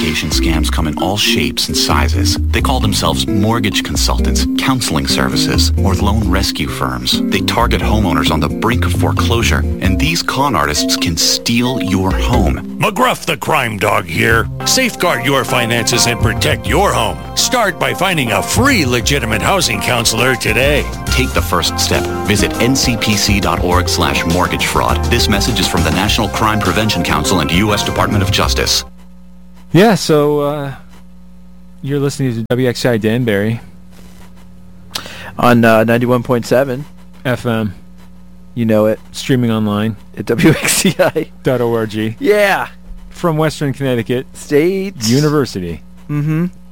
application scams come in all shapes and sizes. They call themselves mortgage consultants, counseling services, or loan rescue firms. They target homeowners on the brink of foreclosure, and these con artists can steal your home. McGruff the Crime Dog here. Safeguard your finances and protect your home. Start by finding a free legitimate housing counselor today. Take the first step. Visit ncpc.org/mortgage fraud. This message is from the National Crime Prevention Council and U.S. Department of Justice. Yeah, so you're listening to WXCI Danbury on 91.7 FM. You know it. Streaming online at WXCI.org. .org. Yeah. From Western Connecticut State University. Mm-hmm.